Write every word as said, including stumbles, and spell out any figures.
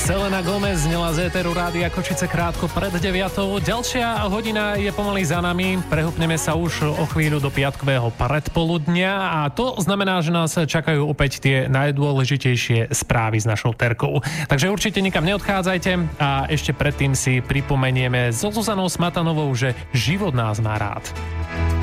Selena Gomez znela z éteru Rádia Košice krátko pred deviatou. Ďalšia hodina je pomaly za nami. Prehúpneme sa už o chvíľu do piatkového predpoludnia a to znamená, že nás čakajú opäť tie najdôležitejšie správy s našou Terkou. Takže určite nikam neodchádzajte a ešte predtým si pripomenieme so Zuzanou Smatanovou, že život nás má rád.